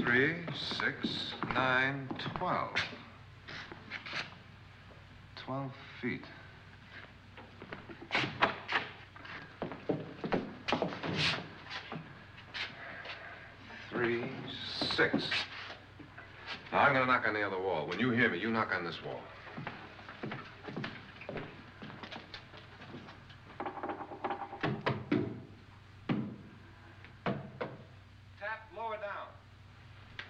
3, 6, 9, 12. 12 feet. Three, 6. Now, I'm going to knock on the other wall. When you hear me, you knock on this wall.